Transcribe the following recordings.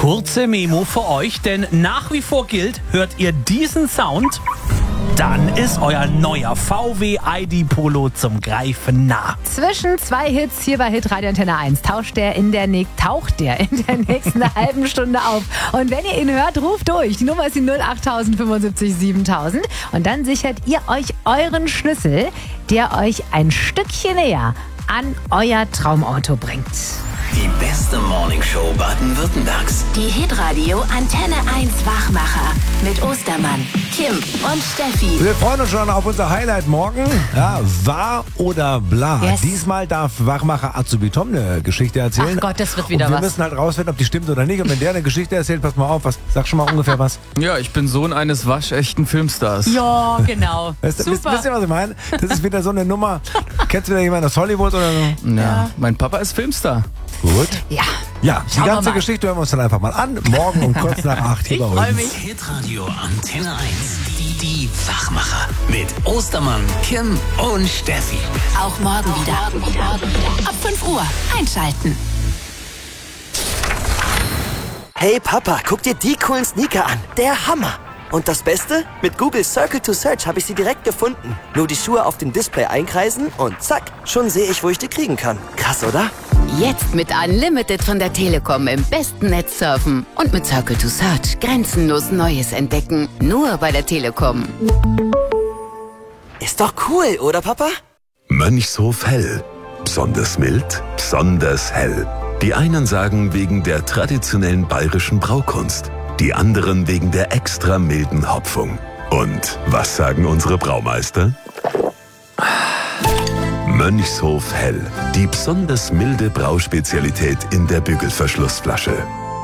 Kurze Memo für euch, denn nach wie vor gilt, hört ihr diesen Sound, dann ist euer neuer VW ID Polo zum Greifen nah. Zwischen zwei Hits hier bei Hitradio Antenne 1 taucht der in der nächsten halben Stunde auf. Und wenn ihr ihn hört, ruft durch. Die Nummer ist die 08000 75 7000. Und dann sichert ihr euch euren Schlüssel, der euch ein Stückchen näher an euer Traumauto bringt. Die beste Morningshow Baden-Württembergs. Die Hitradio Antenne 1 Wachmacher mit Ostermann, Kim und Steffi. Wir freuen uns schon auf unser Highlight morgen. Ja, wahr oder bla. Yes. Diesmal darf Wachmacher Azubi Tom eine Geschichte erzählen. Ach Gott, das wird wieder und wir was. müssen halt rausfinden, ob die stimmt oder nicht. Und wenn der eine Geschichte erzählt, pass mal auf, sag schon mal ungefähr was. Ja, ich bin Sohn eines waschechten Filmstars. Ja, genau. Wisst ihr, Super. was ich meine? Das ist wieder so eine Nummer. Kennst du wieder jemanden aus Hollywood oder so? Ja, mein Papa ist Filmstar. Gut. Ja. Ja, die Schauen wir ganze mal. Geschichte hören wir uns dann einfach mal an. Morgen um kurz nach 8 hier Ich bei uns. freue mich. Hitradio Antenne 1. Die Wachmacher. Mit Ostermann, Kim und Steffi. Auch morgen wieder. Ab 5 Uhr einschalten. Hey Papa, guck dir die coolen Sneaker an. Der Hammer. Und das Beste? Mit Google Circle to Search habe ich sie direkt gefunden. Nur die Schuhe auf dem Display einkreisen und zack, schon sehe ich, wo ich die kriegen kann. Krass, oder? Jetzt mit Unlimited von der Telekom im besten Netz surfen und mit Circle to Search grenzenlos Neues entdecken. Nur bei der Telekom. Ist doch cool, oder Papa? Mönchshof Hell. Besonders mild, besonders hell. Die einen sagen wegen der traditionellen bayerischen Braukunst, die anderen wegen der extra milden Hopfung. Und was sagen unsere Braumeister? Mönchshof Hell, die besonders milde Brauspezialität in der Bügelverschlussflasche.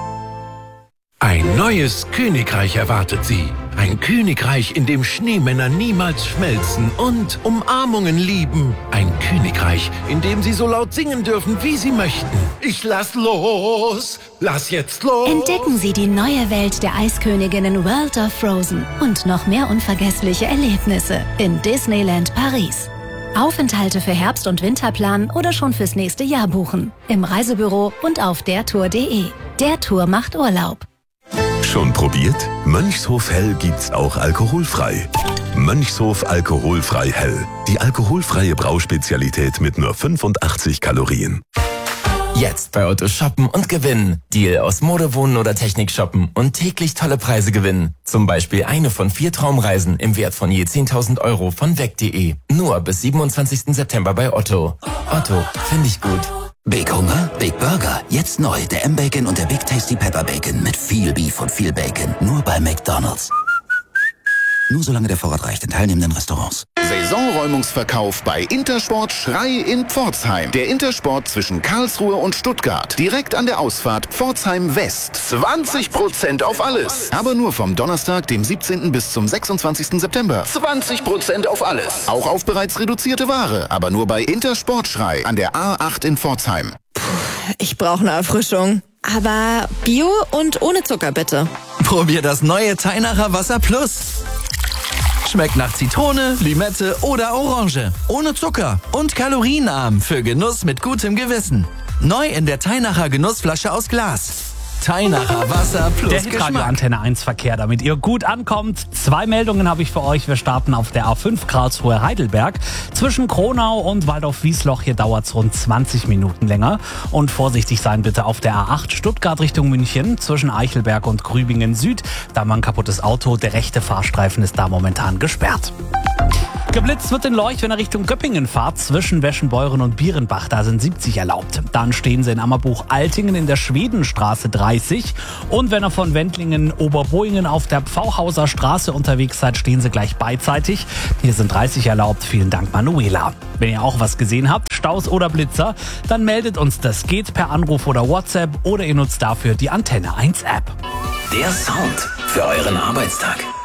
Ein neues Königreich erwartet Sie. Ein Königreich, in dem Schneemänner niemals schmelzen und Umarmungen lieben. Ein Königreich, in dem Sie so laut singen dürfen, wie Sie möchten. Ich lass los, lass jetzt los. Entdecken Sie die neue Welt der Eisköniginnen World of Frozen und noch mehr unvergessliche Erlebnisse in Disneyland Paris. Aufenthalte für Herbst- und Winterplan oder schon fürs nächste Jahr buchen. Im Reisebüro und auf dertour.de. Der Tour macht Urlaub. Schon probiert? Mönchshof Hell gibt's auch alkoholfrei. Mönchshof Alkoholfrei Hell. Die alkoholfreie Brauspezialität mit nur 85 Kalorien. Jetzt bei Otto shoppen und gewinnen. Deal aus Mode, Wohnen oder Technik shoppen und täglich tolle Preise gewinnen. Zum Beispiel eine von 4 Traumreisen im Wert von je 10.000 Euro von weg.de. Nur bis 27. September bei Otto. Otto, finde ich gut. Big Hunger, Big Burger. Jetzt neu der M-Bacon und der Big Tasty Pepper Bacon mit viel Beef und viel Bacon. Nur bei McDonald's. Nur solange der Vorrat reicht in teilnehmenden Restaurants. Saisonräumungsverkauf bei Intersport Schrei in Pforzheim. Der Intersport zwischen Karlsruhe und Stuttgart. Direkt an der Ausfahrt Pforzheim West. 20% auf alles. Aber nur vom Donnerstag, dem 17. bis zum 26. September. 20% auf alles. Auch auf bereits reduzierte Ware. Aber nur bei Intersport Schrei an der A8 in Pforzheim. Ich brauche eine Erfrischung. Aber Bio und ohne Zucker bitte. Probier das neue Teinacher Wasser Plus. Schmeckt nach Zitrone, Limette oder Orange. Ohne Zucker und kalorienarm für Genuss mit gutem Gewissen. Neu in der Teinacher Genussflasche aus Glas. Teinacher Wasser plus Der Hitradio Geschmack. Antenne 1 Verkehr, damit ihr gut ankommt. 2 Meldungen habe ich für euch. Wir starten auf der A5 Karlsruhe-Heidelberg. Zwischen Kronau und Waldorf-Wiesloch, hier dauert es rund 20 Minuten länger. Und vorsichtig sein bitte auf der A8 Stuttgart Richtung München. Zwischen Eichelberg und Grübingen Süd. Da mal ein kaputtes Auto. Der rechte Fahrstreifen ist da momentan gesperrt. Geblitzt wird in Leuch, wenn ihr Richtung Göppingen fahrt, zwischen Weschenbeuren und Bierenbach, da sind 70 erlaubt. Dann stehen sie in Ammerbuch-Altingen in der Schwedenstraße 30 und wenn ihr von Wendlingen Oberboingen auf der Pfauhauser Straße unterwegs seid, stehen sie gleich beidseitig. Hier sind 30 erlaubt. Vielen Dank, Manuela. Wenn ihr auch was gesehen habt, Staus oder Blitzer, dann meldet uns das. Geht per Anruf oder WhatsApp oder ihr nutzt dafür die Antenne 1 App. Der Sound für euren Arbeitstag.